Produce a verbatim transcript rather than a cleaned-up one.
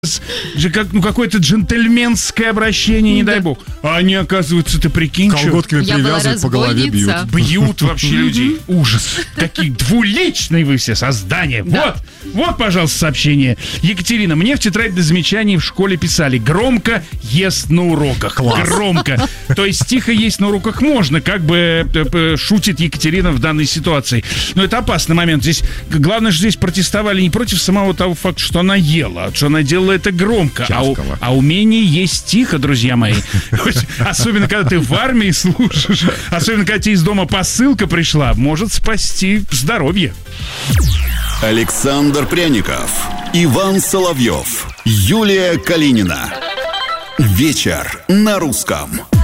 Как, ну, какое-то джентльменское обращение, не да. дай бог. А они, оказывается, ты прикинь, колготками привязывают, по голове бьют. Бьют вообще людей. Ужас. Такие двуличные вы все создания. Да. Вот, вот, пожалуйста, сообщение. Екатерина, мне в тетрадь замечаний в школе писали: громко ест на уроках. Класс. Громко. То есть тихо есть на уроках можно, как бы шутит Екатерина в данной ситуации. Но это опасный момент. Здесь главное, что здесь протестовали не против самого того факта, что она ела, а что она делала это громко, а, у, а умение есть тихо, друзья мои. Особенно, когда ты в армии служишь, особенно, когда тебе из дома посылка пришла, может спасти здоровье. Александр Пряников, Иван Соловьев, Юлия Калинина. Вечер на русском.